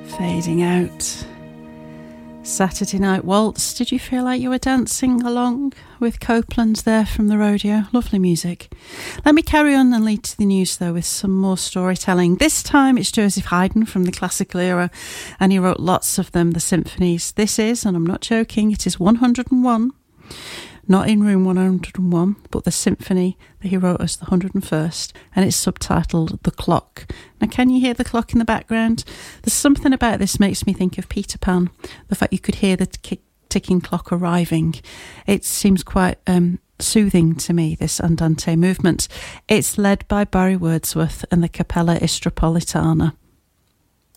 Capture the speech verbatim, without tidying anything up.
Fading out. Saturday Night Waltz. Did you feel like you were dancing along with Copeland there from the rodeo? Lovely music. Let me carry on and lead to the news though with some more storytelling. This time it's Joseph Haydn from the classical era, and he wrote lots of them, the symphonies. This is, and I'm not joking, it is one hundred and one. Not in room one hundred and one, but the symphony that he wrote as the one hundred and first, and it's subtitled The Clock. Now, can you hear the clock in the background? There's something about this makes me think of Peter Pan, the fact you could hear the t- ticking clock arriving. It seems quite um, soothing to me, this Andante movement. It's led by Barry Wordsworth and the Capella Istropolitana.